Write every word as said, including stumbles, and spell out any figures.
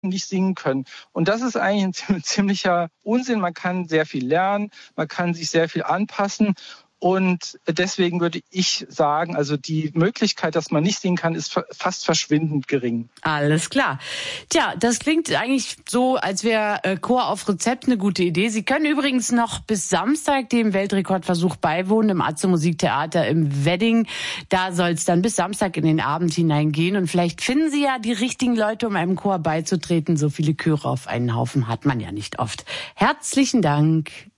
nicht singen können. Und das ist eigentlich ein ziemlicher Unsinn. Man kann sehr viel lernen, man kann sich sehr viel anpassen. Und deswegen würde ich sagen, also die Möglichkeit, dass man nicht singen kann, ist fast verschwindend gering. Alles klar. Tja, das klingt eigentlich so, als wäre äh, Chor auf Rezept eine gute Idee. Sie können übrigens noch bis Samstag dem Weltrekordversuch beiwohnen im Atze Musiktheater im Wedding. Da soll es dann bis Samstag in den Abend hineingehen. Und vielleicht finden Sie ja die richtigen Leute, um einem Chor beizutreten. So viele Chöre auf einen Haufen hat man ja nicht oft. Herzlichen Dank.